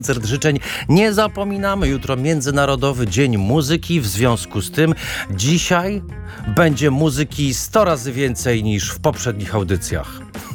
Koncert życzeń nie zapominamy. Jutro Międzynarodowy Dzień Muzyki. W związku z tym dzisiaj będzie muzyki 100 razy więcej niż w poprzednich audycjach.